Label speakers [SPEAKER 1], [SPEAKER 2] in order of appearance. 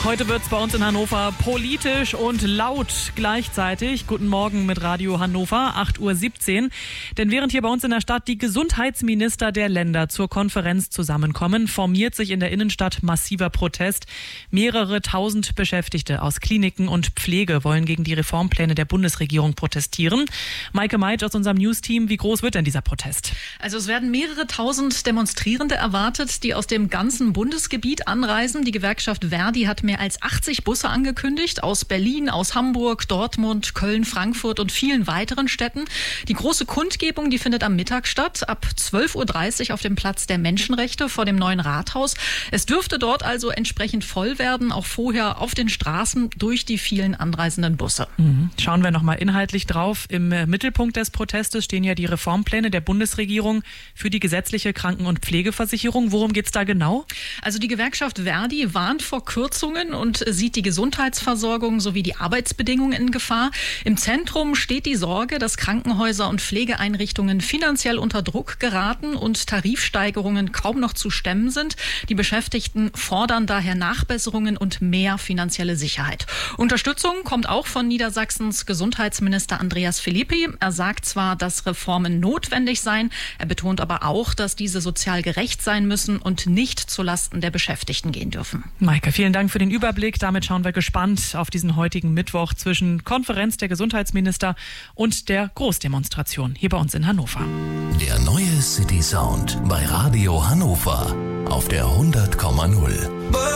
[SPEAKER 1] Heute wird es bei uns in Hannover politisch und laut gleichzeitig. Guten Morgen mit Radio Hannover, 8:17 Uhr. Denn während hier bei uns in der Stadt die Gesundheitsminister der Länder zur Konferenz zusammenkommen, formiert sich in der Innenstadt massiver Protest. Mehrere tausend Beschäftigte aus Kliniken und Pflege wollen gegen die Reformpläne der Bundesregierung protestieren. Maike Meitsch aus unserem News-Team, wie groß wird denn dieser Protest?
[SPEAKER 2] Also es werden mehrere tausend Demonstrierende erwartet, die aus dem ganzen Bundesgebiet anreisen. Die Gewerkschaft Verdi hat mehr als 80 Busse angekündigt, aus Berlin, aus Hamburg, Dortmund, Köln, Frankfurt und vielen weiteren Städten. Die große Kundgebung, die findet am Mittag statt, ab 12:30 Uhr auf dem Platz der Menschenrechte vor dem neuen Rathaus. Es dürfte dort also entsprechend voll werden, auch vorher auf den Straßen durch die vielen anreisenden Busse.
[SPEAKER 1] Schauen wir nochmal inhaltlich drauf. Im Mittelpunkt des Protestes stehen ja die Reformpläne der Bundesregierung für die gesetzliche Kranken- und Pflegeversicherung. Worum geht es da genau?
[SPEAKER 2] Also die Gewerkschaft Verdi warnt vor Kürzungen und sieht die Gesundheitsversorgung sowie die Arbeitsbedingungen in Gefahr. Im Zentrum steht die Sorge, dass Krankenhäuser und Pflegeeinrichtungen finanziell unter Druck geraten und Tarifsteigerungen kaum noch zu stemmen sind. Die Beschäftigten fordern daher Nachbesserungen und mehr finanzielle Sicherheit. Unterstützung kommt auch von Niedersachsens Gesundheitsminister Andreas Philippi. Er sagt zwar, dass Reformen notwendig seien, er betont aber auch, dass diese sozial gerecht sein müssen und nicht zulasten der Beschäftigten gehen dürfen.
[SPEAKER 1] Maike, vielen Dank für den Überblick. Damit schauen wir gespannt auf diesen heutigen Mittwoch zwischen Konferenz der Gesundheitsminister und der Großdemonstration hier bei uns in Hannover.
[SPEAKER 3] Der neue City Sound bei Radio Hannover auf der 100,0.